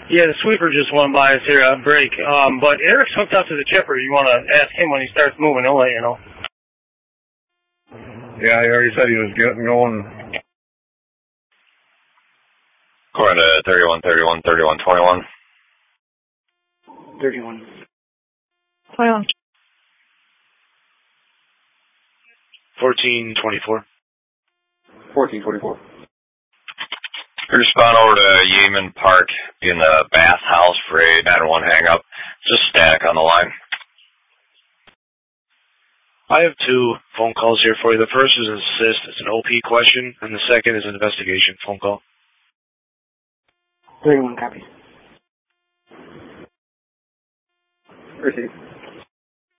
Yeah, the sweeper just went by us here at break. But Eric's hooked up to the chipper. You want to ask him when he starts moving, he'll let you know. Yeah, he already said he was getting going. According to 31, 31, 31, 21. 31. 21. 1424. 1424. Respond over to Yeaman Park in the Bath House for a 911 hang-up. Just static on the line. I have two phone calls here for you. The first is an assist. It's an OP question, and the second is an investigation phone call. 31 copy. Receive.